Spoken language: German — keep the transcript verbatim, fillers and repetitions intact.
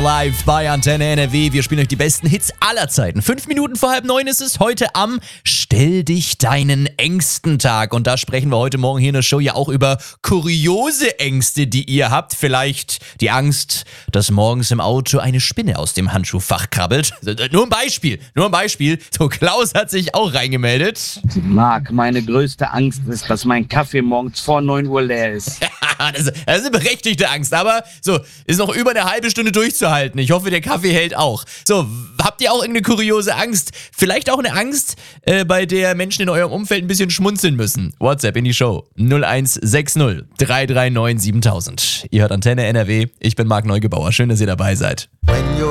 live bei Antenne N R W. Wir spielen euch die besten Hits aller Zeiten. Fünf Minuten vor halb neun ist es heute am Stell dich deinen Ängsten Tag. Und da sprechen wir heute Morgen hier in der Show ja auch über kuriose Ängste, die ihr habt. Vielleicht die Angst, dass morgens im Auto eine Spinne aus dem Handschuhfach krabbelt. Nur ein Beispiel, nur ein Beispiel. So, Klaus hat sich auch reingemeldet. Marc, meine größte Angst ist, dass mein Kaffee morgens vor neun Uhr leer ist. das, das ist eine berechtigte Angst, aber so, ist noch über eine halbe Stunde durchzuhalten. Ich hoffe, der Kaffee hält auch. So, habt ihr auch irgendeine kuriose Angst? Vielleicht auch eine Angst, äh, bei der Menschen in eurem Umfeld ein bisschen schmunzeln müssen. WhatsApp in die Show null eins sechs null drei drei neun siebentausend. Ihr hört Antenne N R W. Ich bin Marc Neugebauer. Schön, dass ihr dabei seid.